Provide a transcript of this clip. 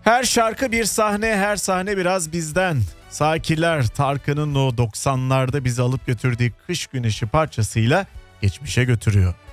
Her şarkı bir sahne, her sahne biraz bizden. Sakiler Tarkan'ın o 90'larda bizi alıp götürdüğü Kış Güneşi parçasıyla geçmişe götürüyor.